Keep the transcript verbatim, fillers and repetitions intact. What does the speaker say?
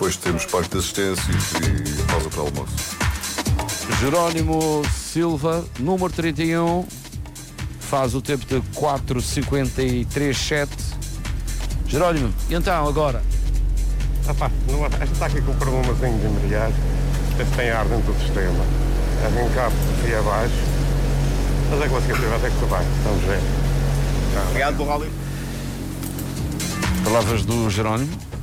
depois temos parque de assistência e pausa para almoço. Jerónimo Silva, número trinta e um, faz o tempo de quatro cinquenta e três sete. Jerónimo, e então agora? Ah pá, não, a gente está aqui com um problemazinho de embreagem. Este tem ar dentro do sistema. É vem cá e abaixo. Mas é que você vai ter que correr. Vamos ver. Obrigado, Borralho. Palavras do Jerónimo.